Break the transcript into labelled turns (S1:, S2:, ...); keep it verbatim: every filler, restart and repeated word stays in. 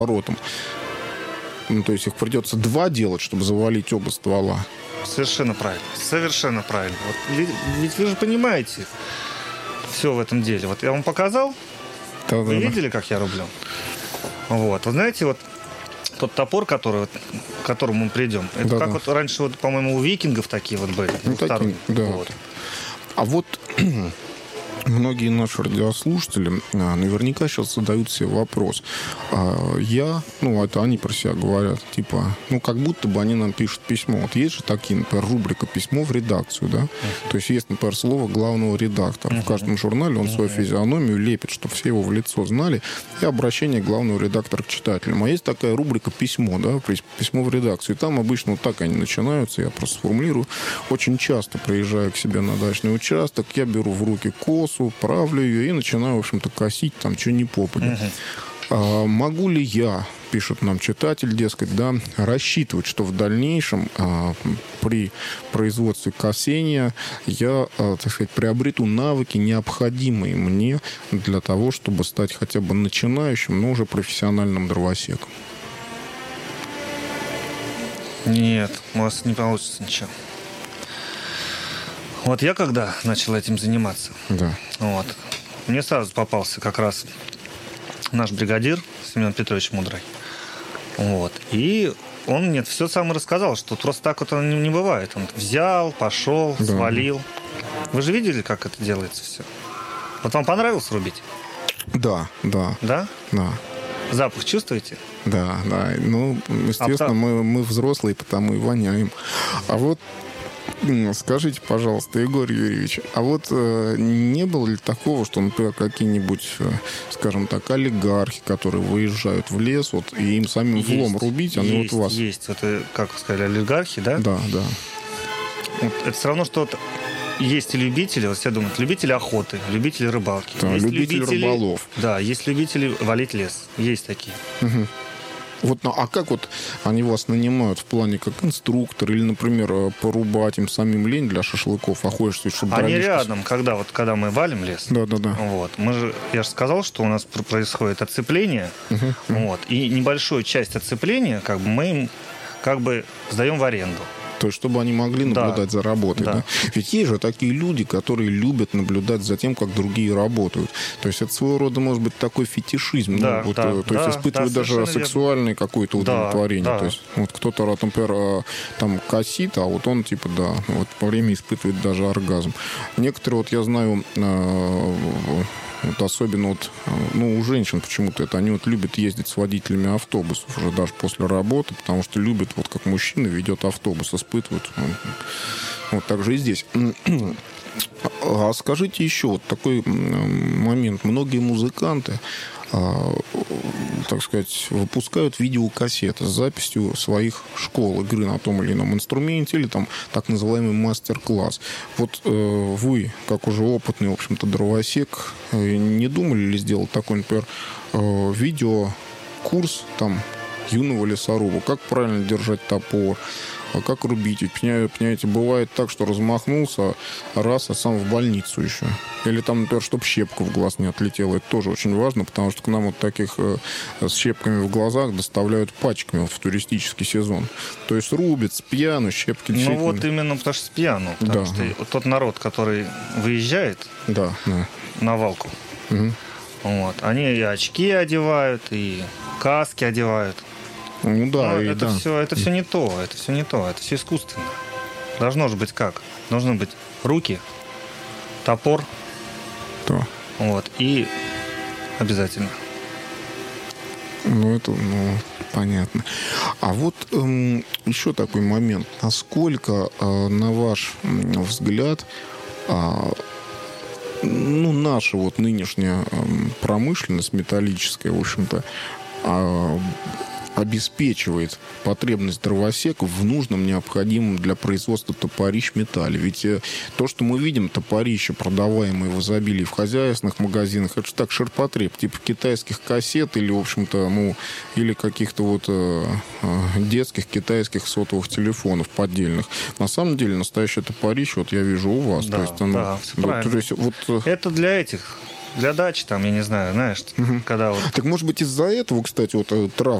S1: оборотом. Ну, то есть их придется два делать, чтобы завалить оба ствола.
S2: Совершенно правильно. Совершенно правильно. Вот, ведь вы же понимаете все в этом деле. Вот я вам показал. Да, вы да, видели, да. как я рублю? Вот. Вы знаете, вот тот топор, который, к которому мы придем, это да, как да. вот раньше, вот, по-моему, у викингов такие вот были.
S1: Ну, такие, да. Вот. А вот многие наши радиослушатели наверняка сейчас задают себе вопрос. Я, ну, это они про себя говорят, типа, ну, как будто бы они нам пишут письмо. Вот есть же такие, например, рубрика «Письмо в редакцию», да? Uh-huh. То есть есть, например, слово главного редактора. Uh-huh. В каждом журнале он uh-huh. свою физиономию лепит, чтобы все его в лицо знали, и обращение главного редактора к читателям. А есть такая рубрика «Письмо», да, «Письмо в редакцию». И там обычно вот так они начинаются, я просто сформулирую. Очень часто приезжаю к себе на дачный участок, я беру в руки косу, правлю ее и начинаю, в общем-то, косить там, что ни попадя. Uh-huh. А, могу ли я, пишет нам читатель, дескать, да, рассчитывать, что в дальнейшем а, при производстве косения я, а, так сказать, приобрету навыки, необходимые мне для того, чтобы стать хотя бы начинающим, но уже профессиональным дровосеком?
S2: Нет, у вас не получится ничего. Вот я когда начал этим заниматься,
S1: да.
S2: вот, мне сразу попался как раз наш бригадир Семен Петрович Мудрый. Вот. И он мне все сам рассказал, что просто так вот оно не бывает. Он взял, пошел, да. свалил. Вы же видели, как это делается все? Вот вам понравилось рубить?
S1: Да, да.
S2: Да?
S1: Да.
S2: Запах чувствуете?
S1: Да, да. Ну, естественно, а мы, мы взрослые, потому и воняем. А вот скажите, пожалуйста, Егор Юрьевич, а вот э, не было ли такого, что, например, какие-нибудь, э, скажем так, олигархи, которые выезжают в лес, вот, и им самим есть, влом рубить, они
S2: есть,
S1: вот вас...
S2: Есть, вот, как вы сказали, олигархи, да?
S1: Да, да.
S2: Вот, это все равно, что есть и любители, вот все думают, любители охоты, любители рыбалки.
S1: Да,
S2: есть
S1: любители, любители рыболов.
S2: Да, есть любители валить лес, есть такие.
S1: Угу. Вот, ну, а как вот они вас нанимают в плане как инструктор или, например, порубать им самим лень для шашлыков, а хочешь, чтобы
S2: они
S1: дровишки...
S2: рядом, когда вот когда мы валим лес.
S1: Да, да, да.
S2: Вот, мы же, я же сказал, что у нас происходит отцепление, uh-huh, uh-huh. вот, и небольшую часть отцепления, как бы мы им как бы сдаем в аренду.
S1: То есть, чтобы они могли наблюдать да. за работой. Да. Да? Ведь есть же такие люди, которые любят наблюдать за тем, как другие работают. То есть, это своего рода, может быть, такой фетишизм.
S2: Да,
S1: ну, вот,
S2: да,
S1: то
S2: да,
S1: есть, испытывают
S2: да,
S1: даже сексуальное какое-то удовлетворение.
S2: Да, да.
S1: То есть, вот кто-то, например, там косит, а вот он, типа, да, вот по время испытывает даже оргазм. Некоторые, вот я знаю... Вот особенно вот, ну, у женщин почему-то это, они вот любят ездить с водителями автобусов уже даже после работы, потому что любят, вот как мужчина ведет автобус, испытывают. Вот так же и здесь. А скажите еще вот такой момент. Многие музыканты, так сказать, выпускают видеокассеты с записью своих школ игры на том или ином инструменте или там так называемый мастер-класс. Вот э, вы, как уже опытный, в общем-то, дровосек, э, не думали ли сделать такой, например, э, видеокурс там юного лесоруба? Как правильно держать топор? А как рубить? Ведь, понимаете, бывает так, что размахнулся раз, а сам в больницу еще. Или там, например, чтобы щепка в глаз не отлетела. Это тоже очень важно, потому что к нам вот таких э, с щепками в глазах доставляют пачками вот, в туристический сезон. То есть рубят с пьяну, щепки действительно...
S2: Ну вот именно потому что с пьяну. Потому да. что тот народ, который выезжает
S1: да, да.
S2: на валку,
S1: угу.
S2: вот, они и очки одевают, и каски одевают.
S1: Ну да,
S2: Но
S1: и
S2: это,
S1: да.
S2: все, это все не то, это все не то, это все искусственно. Должно же быть как? Должны быть руки, топор,
S1: да.
S2: вот, и обязательно.
S1: Ну, это, ну, понятно. А вот эм, еще такой момент. Насколько, э, на ваш взгляд, э, ну, наша вот нынешняя э, промышленность металлическая, в общем-то, э, обеспечивает потребность дровосеков в нужном, необходимом для производства топорищ металле. Ведь то, что мы видим, топорища, продаваемые в изобилии в хозяйственных магазинах, это же так ширпотреб, типа китайских кассет или, в общем-то, ну, или каких-то вот э, детских китайских сотовых телефонов поддельных. На самом деле, настоящее топорище, вот я вижу у вас.
S2: Да,
S1: то есть, оно,
S2: да, все
S1: вот,
S2: правильно.
S1: То есть, вот...
S2: Это для этих, для дачи, там, я не знаю, знаешь,
S1: Мгм.
S2: когда вот...
S1: Так, может быть, из-за этого, кстати, вот э, травм